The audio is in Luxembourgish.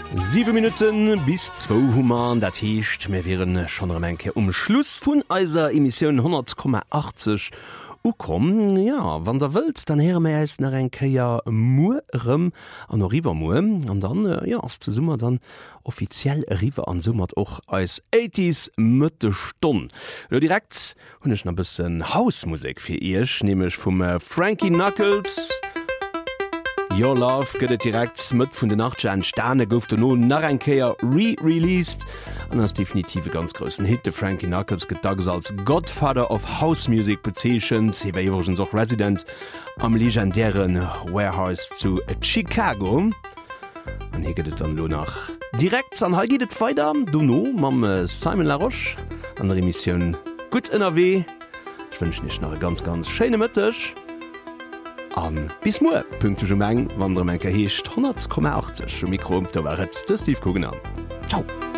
7 Minuten bis 2 Human, dat heescht, mir wären schon Menke Schluss vun eiser Emission 100,80 kom. Ja, wann der Welt, dann her me als nach enke ja Murem an Rivermu an dann ja as zu Summer dann offiziell River an Summert och als 80s Mëtte Stonn. Ja, direkt hunnech na bisssen Hausmusik fir Ich, nämlich vum Frankie Knuckles. Your Love gëtt direkt mit vun de Nachtschein Sterne gouft no nach enkeier re-released an ass definitive ganz grossen Hit de Frankie Knuckles gedags als Godfather of House Music bezeechchen, hewer iwwergens och Resident am legendären Warehouse zu Chicago. An hi gëtt an lo nach direkt an Halgidet weiter du no mam Simon Laroche an der Emission Gut NRW. Ich wünsch nicht noch ganz schöne Mëttech. Bis mo Punkte Meng wann der Menke heescht 100,80 Mikro der war Steve Kugen an. Ciao.